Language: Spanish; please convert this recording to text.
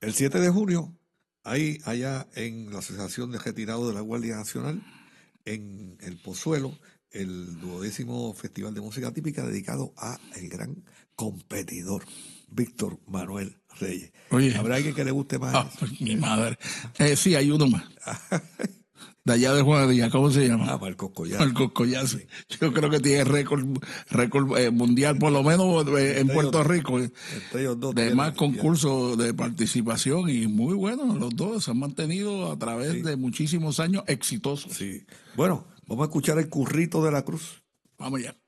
El 7 de junio, hay allá en la Asociación de Retirados de la Guardia Nacional, en el Pozuelo, el 12º Festival de Música Típica dedicado a el gran competidor, Víctor Manuel Reyes. Oye, ¿Habrá alguien que le guste más? mi madre. Sí, hay uno más. De allá de Juan Díaz, ¿cómo se llama? Marcos Collazo. Marcos Collazo. Yo creo que tiene récord mundial, por lo menos en Puerto Rico, de más concursos de participación, y muy buenos los dos, se han mantenido a través de muchísimos años exitosos. Sí. Bueno, vamos a escuchar el Currito de la Cruz. Vamos allá.